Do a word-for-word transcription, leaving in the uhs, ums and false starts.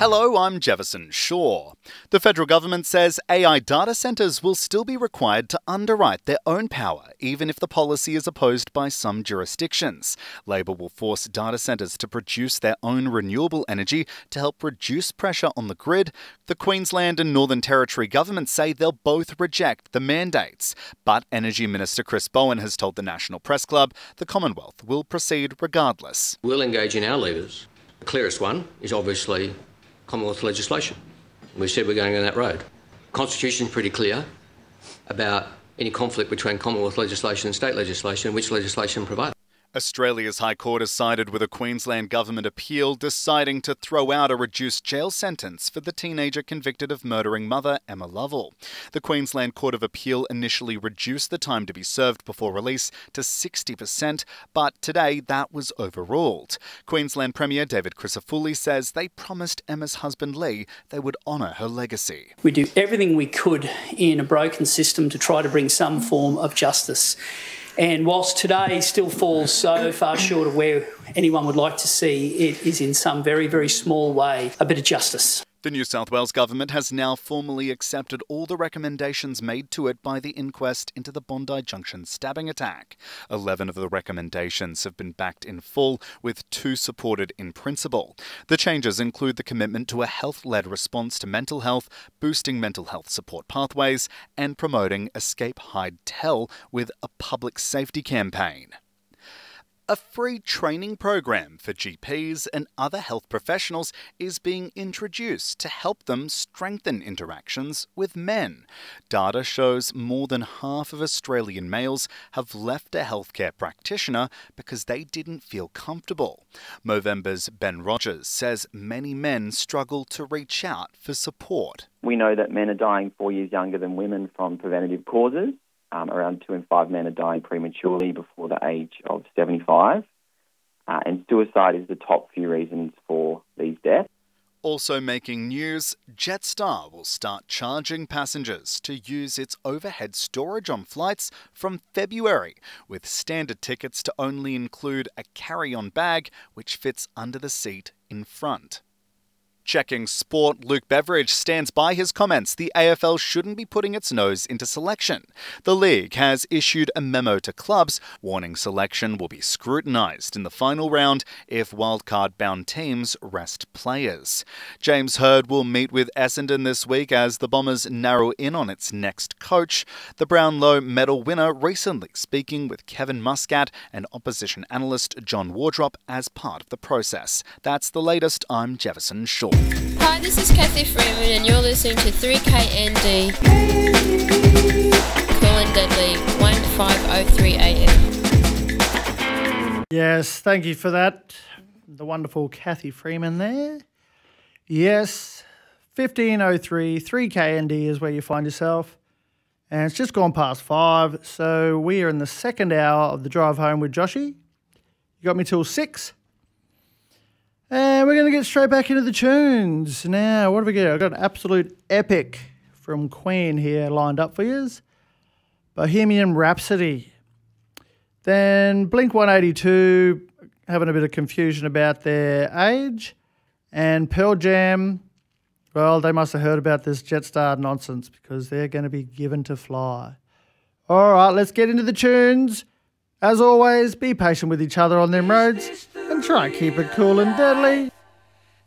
Hello, I'm Jefferson Shaw. The federal government says A I data centres will still be required to underwrite their own power, even if the policy is opposed by some jurisdictions. Labor will force data centres to produce their own renewable energy to help reduce pressure on the grid. The Queensland and Northern Territory governments say they'll both reject the mandates. But Energy Minister Chris Bowen has told the National Press Club the Commonwealth will proceed regardless. We'll engage in our levers. The clearest one is obviously Commonwealth legislation. We said we're going on that road. The Constitution is pretty clear about any conflict between Commonwealth legislation and state legislation and which legislation prevails. Australia's High Court has sided with a Queensland government appeal deciding to throw out a reduced jail sentence for the teenager convicted of murdering mother Emma Lovell. The Queensland Court of Appeal initially reduced the time to be served before release to sixty percent, but today that was overruled. Queensland Premier David Crisafulli says they promised Emma's husband Lee they would honour her legacy. We do everything we could in a broken system to try to bring some form of justice. And whilst today still falls so far short of where anyone would like to see, it is in some very, very small way a bit of justice. The New South Wales government has now formally accepted all the recommendations made to it by the inquest into the Bondi Junction stabbing attack. Eleven of the recommendations have been backed in full, with two supported in principle. The changes include the commitment to a health-led response to mental health, boosting mental health support pathways, and promoting Escape, Hide, Tell with a public safety campaign. A free training program for G Ps and other health professionals is being introduced to help them strengthen interactions with men. Data shows more than half of Australian males have left a healthcare practitioner because they didn't feel comfortable. Movember's Ben Rogers says many men struggle to reach out for support. We know that men are dying four years younger than women from preventative causes. Um, around two in five men are dying prematurely before the age of seventy-five. Uh, and suicide is the top few reasons for these deaths. Also making news, Jetstar will start charging passengers to use its overhead storage on flights from February, with standard tickets to only include a carry-on bag which fits under the seat in front. Checking sport, Luke Beveridge stands by his comments the A F L shouldn't be putting its nose into selection. The league has issued a memo to clubs warning selection will be scrutinised in the final round if wildcard-bound teams rest players. James Hird will meet with Essendon this week as the Bombers narrow in on its next coach. The Brownlow medal winner recently speaking with Kevin Muscat and opposition analyst John Wardrop as part of the process. That's the latest. I'm Jefferson Shaw. Hi, this is Kathy Freeman and you're listening to three K N D. Colin Deadly, fifteen oh three A M. Yes, thank you for that. The wonderful Kathy Freeman there. Yes, fifteen oh three, three K N D is where you find yourself. And it's just gone past five, so we are in the second hour of the drive home with Joshy. You got me till six. And we're going to get straight back into the tunes. Now, what have we got? I've got an absolute epic from Queen here lined up for you. Bohemian Rhapsody. Then Blink one eighty-two, having a bit of confusion about their age. And Pearl Jam, well, they must have heard about this Jetstar nonsense because they're going to be given to fly. All right, let's get into the tunes. As always, be patient with each other on them roads and try and keep it cool and deadly.